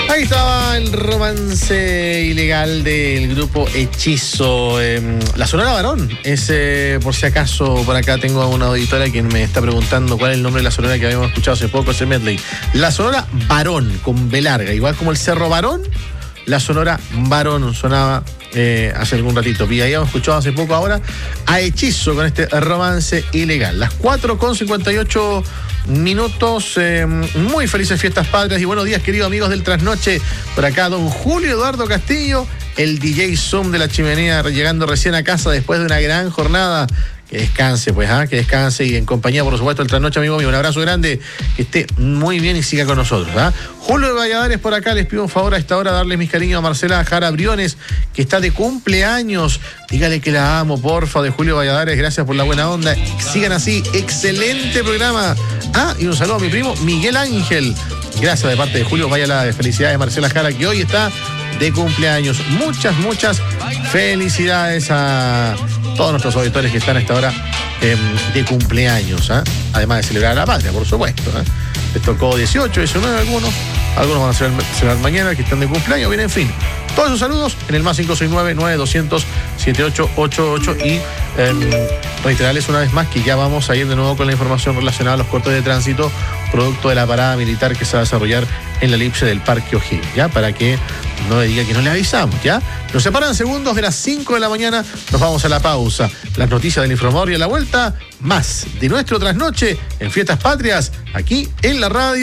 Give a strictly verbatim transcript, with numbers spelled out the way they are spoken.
Ahí estaba el romance ilegal del grupo Hechizo. Eh, la Sonora Varón es, eh, por si acaso, por acá tengo a una auditora quien me está preguntando cuál es el nombre de la Sonora que habíamos escuchado hace poco, ese medley. La Sonora Varón, con B larga, igual como el Cerro Varón, la Sonora Varón sonaba eh, hace algún ratito. Y ahí hemos escuchado hace poco ahora a Hechizo con este romance ilegal. Las cuatro con cincuenta y ocho minutos, eh, muy felices fiestas patrias y buenos días, queridos amigos del Trasnoche. Por acá don Julio Eduardo Castillo, el D J Zoom de la chimenea, llegando recién a casa después de una gran jornada. Que descanse, pues, ¿ah? ¿eh? Que descanse y en compañía, por supuesto, del Trasnoche, amigo mío. Un abrazo grande, que esté muy bien y siga con nosotros, ¿ah? ¿eh? Julio de Valladares por acá, les pido un favor a esta hora, darles mis cariños a Marcela Jara Briones, que está de cumpleaños. Dígale que la amo, porfa, de Julio Valladares, gracias por la buena onda. Sigan así, excelente programa. Ah, y un saludo a mi primo Miguel Ángel. Gracias de parte de Julio, vaya la felicidad de Marcela Jara, que hoy está de cumpleaños. Muchas, muchas felicidades a todos nuestros auditores que están a esta hora eh, de cumpleaños, ¿eh? Además de celebrar a la patria, por supuesto, ¿eh? Les tocó dieciocho, diecinueve algunos, algunos van a celebrar, celebrar mañana, que están de cumpleaños. Bien, en fin, todos esos saludos en el más cinco seis nueve, nueve dos cero cero, siete ocho ocho ocho y eh, reiterarles una vez más que ya vamos a ir de nuevo con la información relacionada a los cortes de tránsito producto de la parada militar que se va a desarrollar en la elipse del Parque O'Higgins, ¿ya? Para que no le diga que no le avisamos, ¿ya? Nos separan segundos de las cinco de la mañana, nos vamos a la pausa. Las noticias del Inframundo y a la vuelta, más de nuestro Trasnoche en Fiestas Patrias, aquí en la radio.